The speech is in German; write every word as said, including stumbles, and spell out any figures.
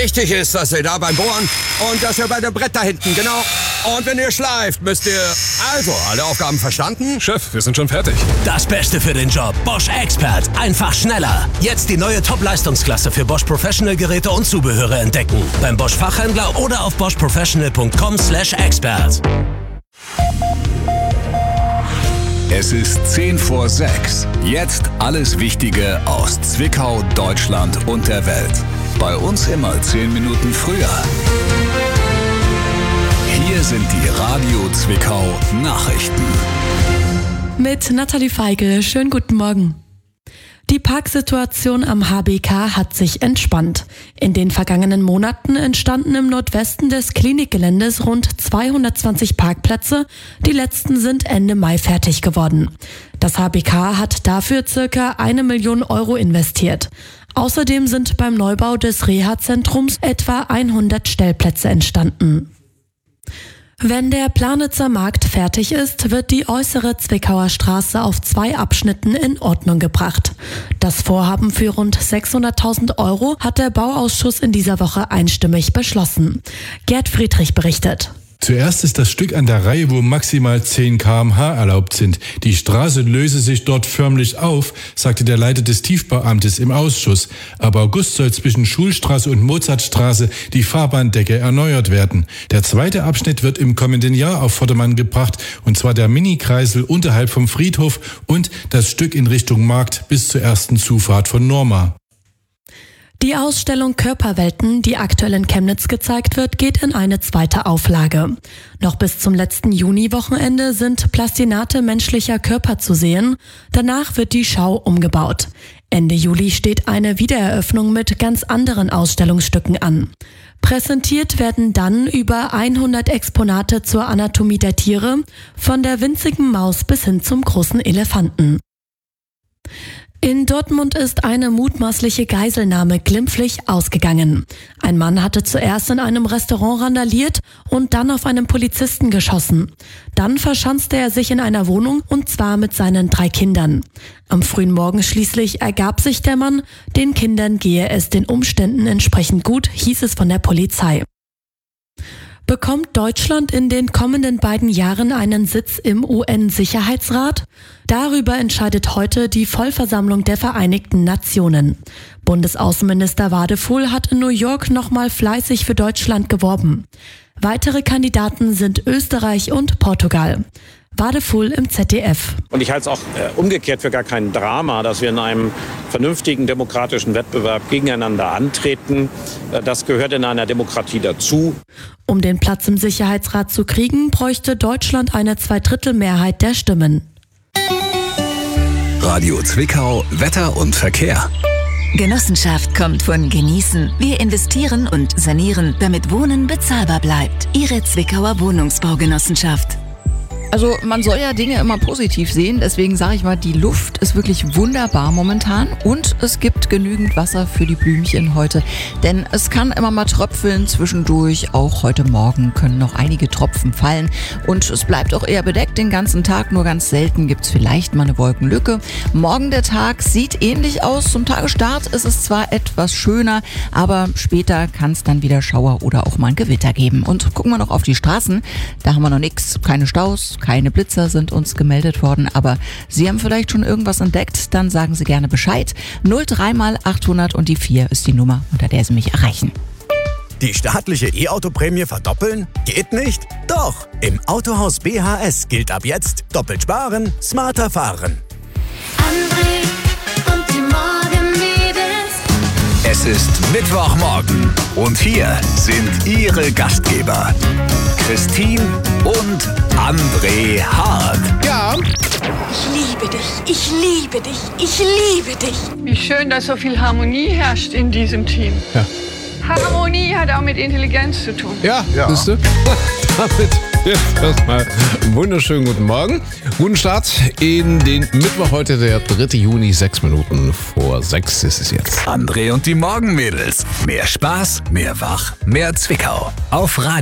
Wichtig ist, dass ihr da beim Bohren und dass ihr bei dem Brett da hinten, genau. Und wenn ihr schleift, müsst ihr... Also, alle Aufgaben verstanden? Chef, wir sind schon fertig. Das Beste für den Job. Bosch Expert. Einfach schneller. Jetzt die neue Top-Leistungsklasse für Bosch Professional Geräte und Zubehöre entdecken. Beim Bosch Fachhändler oder auf bosch professional punkt com slash expert. Es ist zehn vor sechs. Jetzt alles Wichtige aus Zwickau, Deutschland und der Welt. Bei uns immer zehn Minuten früher. Hier sind die Radio Zwickau Nachrichten. Mit Nathalie Feige. Schönen guten Morgen. Die Parksituation am H B K hat sich entspannt. In den vergangenen Monaten entstanden im Nordwesten des Klinikgeländes rund zweihundertzwanzig Parkplätze. Die letzten sind Ende Mai fertig geworden. Das H B K hat dafür circa eine Million Euro investiert. Außerdem sind beim Neubau des Reha-Zentrums etwa hundert Stellplätze entstanden. Wenn der Planitzer Markt fertig ist, wird die äußere Zwickauer Straße auf zwei Abschnitten in Ordnung gebracht. Das Vorhaben für rund sechshunderttausend Euro hat der Bauausschuss in dieser Woche einstimmig beschlossen. Gerd Friedrich berichtet. Zuerst ist das Stück an der Reihe, wo maximal zehn Kilometer pro Stunde erlaubt sind. Die Straße löse sich dort förmlich auf, sagte der Leiter des Tiefbauamtes im Ausschuss. Ab August soll zwischen Schulstraße und Mozartstraße die Fahrbahndecke erneuert werden. Der zweite Abschnitt wird im kommenden Jahr auf Vordermann gebracht, und zwar der Mini-Kreisel unterhalb vom Friedhof und das Stück in Richtung Markt bis zur ersten Zufahrt von Norma. Die Ausstellung Körperwelten, die aktuell in Chemnitz gezeigt wird, geht in eine zweite Auflage. Noch bis zum letzten Juni-Wochenende sind Plastinate menschlicher Körper zu sehen. Danach wird die Schau umgebaut. Ende Juli steht eine Wiedereröffnung mit ganz anderen Ausstellungsstücken an. Präsentiert werden dann über hundert Exponate zur Anatomie der Tiere, von der winzigen Maus bis hin zum großen Elefanten. In Dortmund ist eine mutmaßliche Geiselnahme glimpflich ausgegangen. Ein Mann hatte zuerst in einem Restaurant randaliert und dann auf einen Polizisten geschossen. Dann verschanzte er sich in einer Wohnung, und zwar mit seinen drei Kindern. Am frühen Morgen schließlich ergab sich der Mann, den Kindern gehe es den Umständen entsprechend gut, hieß es von der Polizei. Bekommt Deutschland in den kommenden beiden Jahren einen Sitz im U N-Sicherheitsrat? Darüber entscheidet heute die Vollversammlung der Vereinigten Nationen. Bundesaußenminister Wadefuhl hat in New York nochmal fleißig für Deutschland geworben. Weitere Kandidaten sind Österreich und Portugal. Wadefuhl im Z D F. Und ich halte es auch äh, umgekehrt für gar kein Drama, dass wir in einem vernünftigen demokratischen Wettbewerb gegeneinander antreten. Äh, das gehört in einer Demokratie dazu. Um den Platz im Sicherheitsrat zu kriegen, bräuchte Deutschland eine Zweidrittelmehrheit der Stimmen. Radio Zwickau, Wetter und Verkehr. Genossenschaft kommt von Genießen. Wir investieren und sanieren, damit Wohnen bezahlbar bleibt. Ihre Zwickauer Wohnungsbaugenossenschaft. Also man soll ja Dinge immer positiv sehen, deswegen sage ich mal, die Luft ist wirklich wunderbar momentan und es gibt genügend Wasser für die Blümchen heute, denn es kann immer mal tröpfeln zwischendurch, auch heute Morgen können noch einige Tropfen fallen und es bleibt auch eher bedeckt den ganzen Tag, nur ganz selten gibt es vielleicht mal eine Wolkenlücke. Morgen der Tag sieht ähnlich aus, zum Tagesstart ist es zwar etwas schöner, aber später kann es dann wieder Schauer oder auch mal ein Gewitter geben. Und gucken wir noch auf die Straßen, da haben wir noch nichts, keine Staus, keine Blitzer sind uns gemeldet worden, aber Sie haben vielleicht schon irgendwas entdeckt, dann sagen Sie gerne Bescheid. null drei mal achthundert und die vier ist die Nummer, unter der Sie mich erreichen. Die staatliche E-Auto-Prämie verdoppeln? Geht nicht? Doch! Im Autohaus B H S gilt ab jetzt doppelt sparen, smarter fahren. André und die Morgenmädels. Es ist Mittwochmorgen und hier sind Ihre Gastgeber Christine und André Hart. Ja. Ich liebe dich, ich liebe dich, ich liebe dich. Wie schön, dass so viel Harmonie herrscht in diesem Team. Ja. Harmonie hat auch mit Intelligenz zu tun. Ja, ja. Siehst du? Damit jetzt erstmal einen wunderschönen guten Morgen. Guten Start in den Mittwoch, heute der dritte Juni, sechs Minuten vor sechs ist es jetzt. André und die Morgenmädels. Mehr Spaß, mehr Wach, mehr Zwickau. Auf Radio.